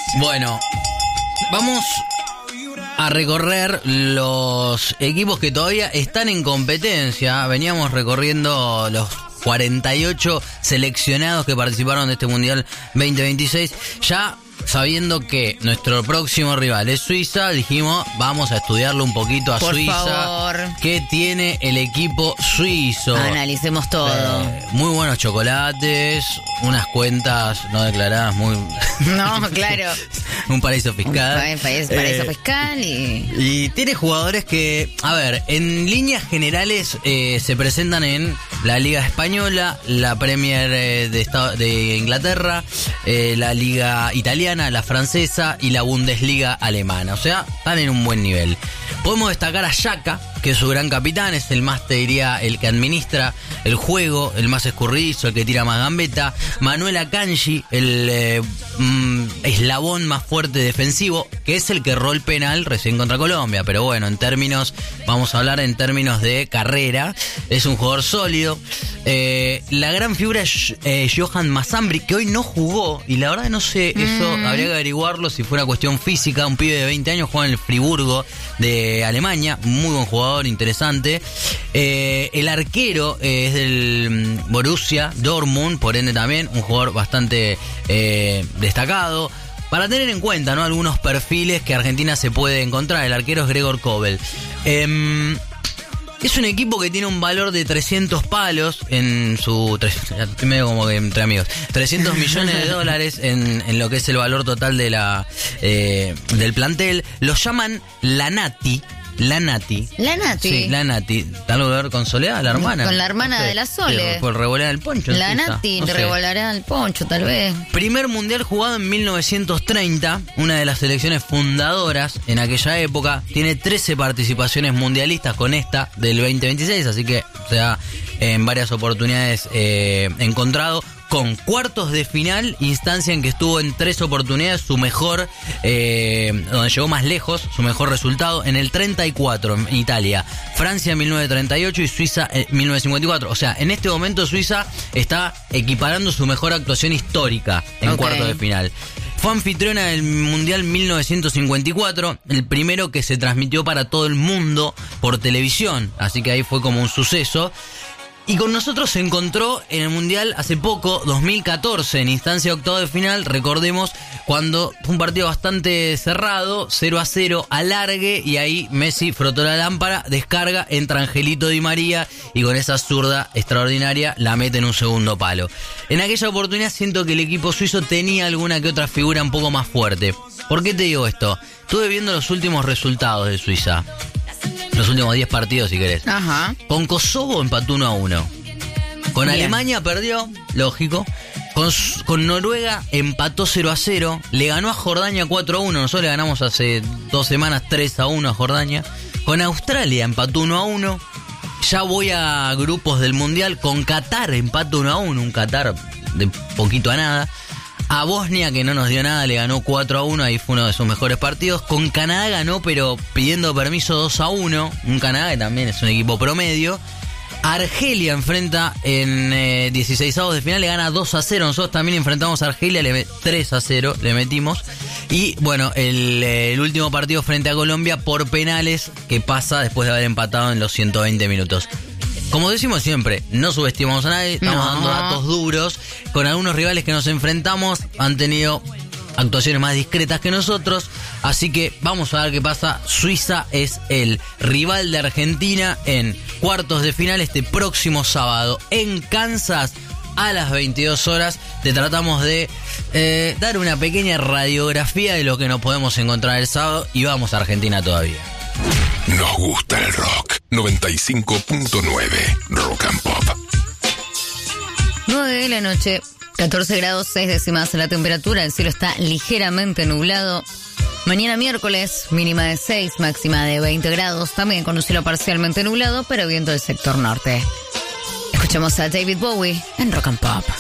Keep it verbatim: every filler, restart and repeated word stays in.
Bueno, vamos a recorrer los equipos que todavía están en competencia. Veníamos recorriendo los cuarenta y ocho seleccionados que participaron de este Mundial veinte veintiséis. Ya sabiendo que nuestro próximo rival es Suiza, dijimos, vamos a estudiarlo un poquito a Por Suiza. favor. ¿Qué tiene el equipo suizo? Analicemos todo. Eh, muy buenos chocolates, unas cuentas no declaradas muy... No, claro. Un paraíso fiscal. Un país, paraíso Eh, fiscal y... Y tiene jugadores que, a ver, en líneas generales eh, se presentan en la Liga Española, la Premier eh, de, Estado, de Inglaterra, eh, la Liga Italiana, la francesa y la Bundesliga alemana. O sea, están en un buen nivel. Podemos destacar a Xhaka, que es su gran capitán, es el más, te diría, el que administra el juego, el más escurridizo, el que tira más gambeta. Manuel Akanji, el eh, mm, eslabón más fuerte defensivo, que es el que erró el penal recién contra Colombia. Pero bueno, en términos, vamos a hablar en términos de carrera, es un jugador sólido. Eh, la gran figura es eh, Johan Masambri, que hoy no jugó, y la verdad no sé, eso Mm. habría que averiguarlo si fuera cuestión física. Un pibe de veinte años juega en el Friburgo de Alemania, muy buen jugador, interesante. Eh, el arquero eh, es del Borussia Dortmund, por ende también un jugador bastante eh, destacado. Para tener en cuenta, ¿no?, algunos perfiles que Argentina se puede encontrar. El arquero es Gregor Kobel. Eh, Es un equipo que tiene un valor de trescientos palos en su... Estoy medio como que entre amigos. trescientos millones de dólares en, en lo que es el valor total de la eh, del plantel. Los llaman la Nati. La Nati. La Nati. Sí, la Nati. ¿Tal que ver con Soledad, la hermana? Con la hermana No sé, de la Sole. Por, por revolear el poncho. La Suiza, Nati no sé. revolará el poncho, tal vez. Primer mundial jugado en mil novecientos treinta, una de las selecciones fundadoras en aquella época. Tiene trece participaciones mundialistas con esta del veinte veintiséis, así que se ha en varias oportunidades eh, encontrado. Con cuartos de final, instancia en que estuvo en tres oportunidades, su mejor, eh, donde llegó más lejos, su mejor resultado, en el treinta y cuatro en Italia, Francia en mil novecientos treinta y ocho y Suiza en mil novecientos cincuenta y cuatro. O sea, en este momento Suiza está equiparando su mejor actuación histórica en Ok. cuartos de final. Fue anfitriona del Mundial mil novecientos cincuenta y cuatro, el primero que se transmitió para todo el mundo por televisión, así que ahí fue como un suceso. Y con nosotros se encontró en el Mundial hace poco, dos mil catorce, en instancia de octavo de final. Recordemos cuando fue un partido bastante cerrado, cero a cero, alargue, y ahí Messi frotó la lámpara, descarga, entra Angelito Di María y con esa zurda extraordinaria la mete en un segundo palo. En aquella oportunidad siento que el equipo suizo tenía alguna que otra figura un poco más fuerte. ¿Por qué te digo esto? Estuve viendo los últimos resultados de Suiza. Los últimos diez partidos, si querés. Ajá. Con Kosovo empató uno a uno. Con Bien. Alemania perdió, lógico. Con, con Noruega empató cero a cero. Le ganó a Jordania cuatro a uno. Nosotros le ganamos hace dos semanas tres a uno a Jordania. Con Australia empató uno a uno. Ya voy a grupos del Mundial. Con Qatar empató uno a uno. Un Qatar de poquito a nada. A Bosnia, que no nos dio nada, le ganó cuatro a uno, ahí fue uno de sus mejores partidos. Con Canadá ganó, pero pidiendo permiso dos a uno. Un Canadá que también es un equipo promedio. Argelia enfrenta en eh, dieciseisavos de final, le gana dos a cero. Nosotros también enfrentamos a Argelia, le met- tres a cero le metimos. Y bueno, el, eh, el último partido frente a Colombia por penales, que pasa después de haber empatado en los ciento veinte minutos. Como decimos siempre, no subestimamos a nadie, estamos No. dando datos duros. Con algunos rivales que nos enfrentamos han tenido actuaciones más discretas que nosotros, así que vamos a ver qué pasa. Suiza es el rival de Argentina en cuartos de final este próximo sábado en Kansas a las veintidós horas. Te tratamos de eh, dar una pequeña radiografía de lo que nos podemos encontrar el sábado y vamos a Argentina todavía. Nos gusta el rock. noventa y cinco punto nueve Rock and Pop. nueve de la noche, catorce grados, seis décimas la temperatura. El cielo está ligeramente nublado. Mañana miércoles, mínima de seis, máxima de veinte grados. También con un cielo parcialmente nublado, pero viento del sector norte. Escuchamos a David Bowie en Rock and Pop.